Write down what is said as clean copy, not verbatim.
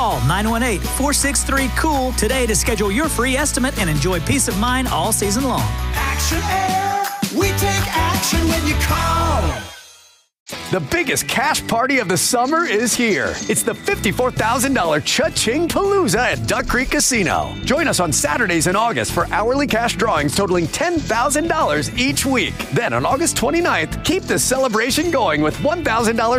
Call 918-463-COOL today to schedule your free estimate and enjoy peace of mind all season long. Action Air. We take action when you call. The biggest cash party of the summer is here. It's the $54,000 Cha-Ching Palooza at Duck Creek Casino. Join us on Saturdays in August for hourly cash drawings totaling $10,000 each week. Then on August 29th, keep the celebration going with $1,000